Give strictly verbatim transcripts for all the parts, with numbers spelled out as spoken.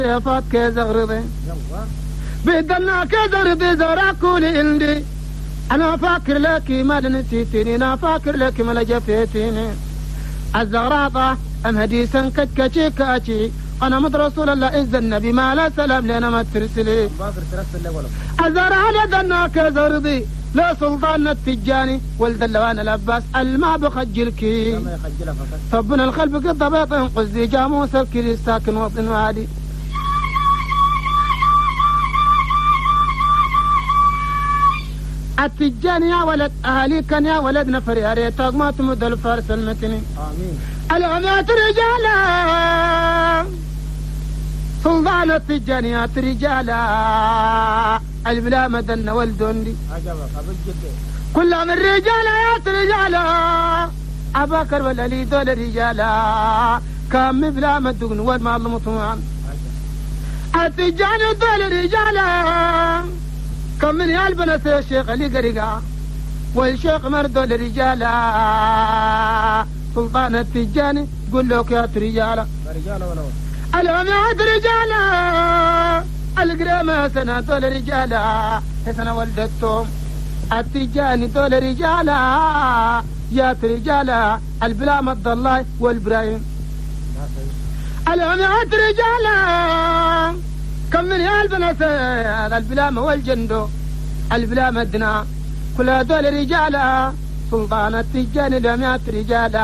فات كزغرضي بدلنا كزغرضي زراكولي عندي أنا فاكر لك ما نسيتني أنا فاكر لك ما لجفتيني الزغراطة أم هديسا كتكتشي كاتشي أنا مد رسول الله إذ النبي ما لا سلام لنا ما ترسلي الزغر على ذنا كزغرضي لا سلطان التجاني ولد اللوان العباس الماء بخجلكي ربنا الخلف قد ضبط قصدي جاموس الكري ساكن وطن وادي التجاني يا ولد أهالي كان يا ولد نفر يا ريتك ما تمد الفارس المتني آمين العميات رجالا سلطان التجانيات رجالا البلا مدن والدندي كل من رجالا يا رجالا أباكر والألي دول رجالا كم بلا مدن والمعلم طمان التجاني دول رجالا كم من يالبنا الشيخ علي قريقا والشيخ مردو لرجالا سلطان التجاني قل لك يا رجالا رجالا ولا العميات رجالا القرامة سنة دول رجالا سنة ولدتهم التجاني دول رجالا يا رجالا البلا مد الله والبراهيم العميات رجالا كم من يالبنات البلام والجندو البلام الدنا كل هذول رجالا سلطان التجاني العميات رجالا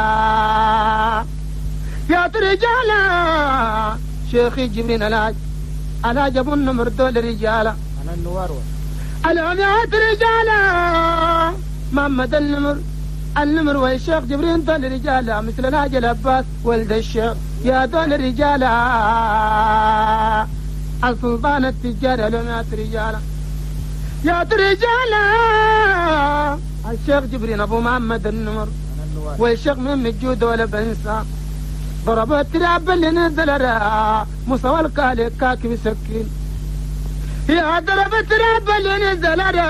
يا رجالا شيخي جبرين الهاج الهاج ابو النمر دول رجالا انا النوار العميات رجالا محمد النمر النمر والشيخ جبرين دول رجالا مثل الهاج العباس ولد الشيخ يا دول رجالا السلطان التجاري العميات رجالا يا رجالا الشيخ جبرين ابو محمد النمر والشيخ محمد جود ولا بنسى ضربت راب اللي نزل را مصوى الكالي كاكي بسكين يا ضربت راب اللي نزل را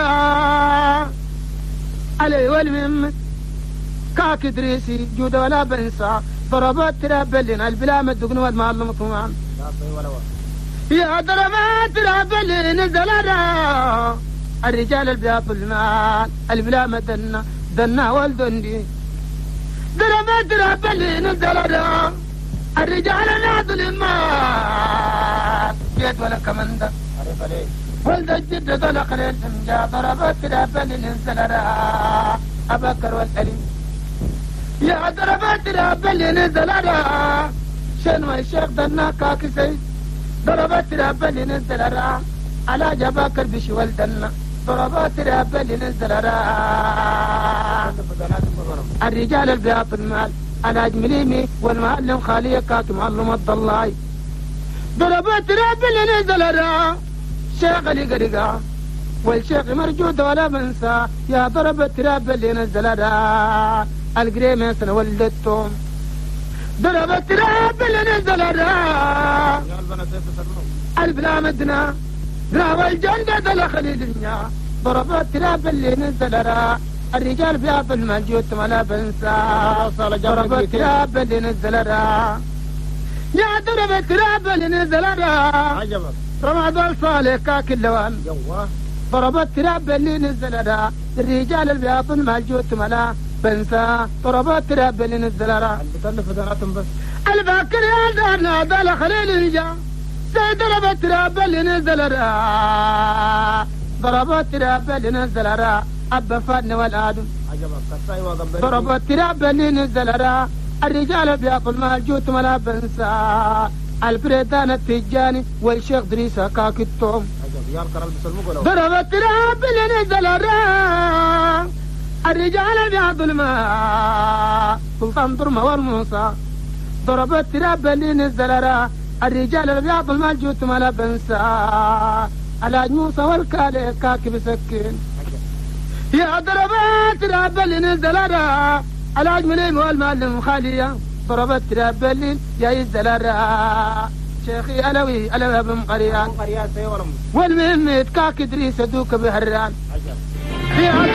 علي والمهم كاكي دريسي جود ولا بنسى ضربت راب اللي البلا مدقن والمعلم طمان يا ضربت راب اللي نزل را الرجال البياض المال البلا مدنا دنا والدندي ضربت راب اللي نزل را الرجال ناضل المال بيت ولا كمندة ولد الجد طلق للسمجا ضربت راب اللي نزل را أبكر والأليم يا ضربت راب اللي نزل را شنو الشيخ دنا كاكي سيد ضربت راب اللي نزل را على جباكر بشي والدنا ضربت راب اللي نزل را الرجال البياض المال انا اجمليمي والمعلم خالية كاك معلم الضلاي ضربت راب اللي نزل را شيخ علي قريقا والشيخ مرجود ولا منسى يا ضربت راب اللي نزل را القريمة سنة ولدتهم ضربت راب اللي نزل را البلا مدنا راوى الجنة دل خليل الدنيا ضربت راب اللي نزل را الرجال بياض الملجوت ولا بنسى ضربت راب اللي نزل را يا ضربت راب اللي نزل را عجبك رمضان صالح كاك اللوان ضربت راب اللي نزل را الرجال البياض الملجوت ولا بنسى ضربت راب اللي نزل را بتلف دناتهم بس الباكر يا دارنا دل خليل الجا ضربت راب اللي نزل را ضربت راب اللي نزل را أبا فادنا والآدم ضربت راب اللي نزل را الرجال بياكل مال جوت ولا بنسى البريدان التجاني والشيخ دريسة كاك التوم ضربت راب اللي نزل را الرجال بياكل الماء سلطان ضرمة والموسى ضربت راب اللي نزل را الرجال البياض المالجوت ولا بنسى على موسى والكالي كاكي بسكين يا ضربات راب اللي نزل را على اجملين والمعلم خالية ضربت راب اللي يا يزل را شيخي علوي علوي ابن قريان والمهم كاكي دريس دوك بهران